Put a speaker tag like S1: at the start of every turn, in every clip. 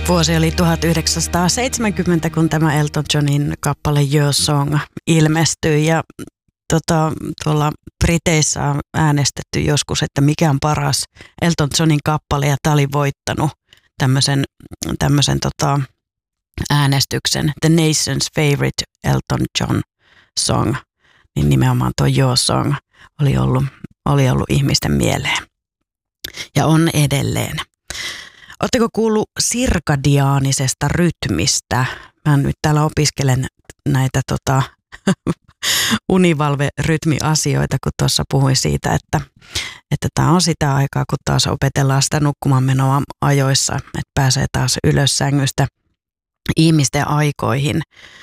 S1: Vuosi oli 1970, kun tämä Elton Johnin kappale Your Song ilmestyi ja tuolla Briteissä on äänestetty joskus, että mikä on paras Elton Johnin kappale ja tämä oli voittanut tämmöisen äänestyksen The Nation's Favorite Elton John Song, niin nimenomaan tuo Your Song oli ollut ihmisten mieleen ja on edelleen. Oletteko kuullut sirkadiaanisesta rytmistä? Mä nyt täällä opiskelen näitä univalverytmiasioita, kun tuossa puhuin siitä, että tämä on sitä aikaa, kun taas opetellaan sitä nukkumaanmenoa ajoissa, että pääsee taas ylös sängystä ihmisten aikoihin.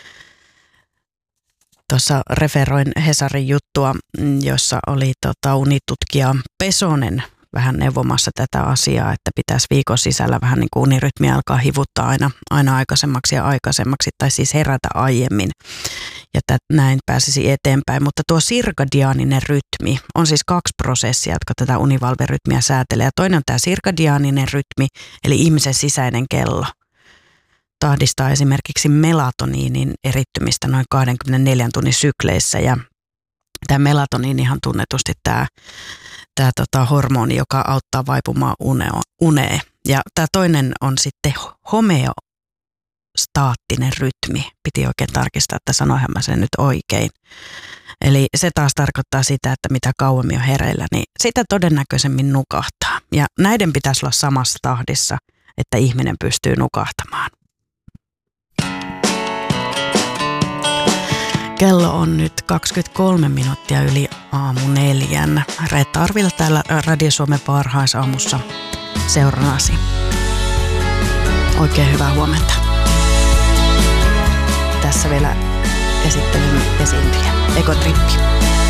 S1: Tuossa referoin Hesarin juttua, jossa oli unitutkija Pesonen vähän neuvomassa tätä asiaa, että pitäisi viikon sisällä vähän niin kuin unirytmi alkaa hivuttaa aina aikaisemmaksi ja aikaisemmaksi, tai siis herätä aiemmin, ja näin pääsisi eteenpäin. Mutta tuo sirkadiaaninen rytmi on siis 2 prosessia, jotka tätä univalverytmiä säätelee. Ja toinen on tämä sirkadiaaninen rytmi, eli ihmisen sisäinen kello. Tahdistaa esimerkiksi melatoniinin erittymistä noin 24 tunnin sykleissä, ja tämä melatoniinihan tunnetusti tämä hormoni, joka auttaa vaipumaan uneen. Ja tämä toinen on sitten homeostaattinen rytmi. Piti oikein tarkistaa, että sanoinhan mä sen nyt oikein. Eli se taas tarkoittaa sitä, että mitä kauemmin on hereillä, niin sitä todennäköisemmin nukahtaa. Ja näiden pitäisi olla samassa tahdissa, että ihminen pystyy nukahtamaan. Kello on nyt 23 minuuttia yli 4:00. Reetta Arvila täällä Radio Suomen varhaisaamussa seurannasi. Oikein hyvää huomenta. Tässä vielä esittelyn esiintyjä. Ekotrippi.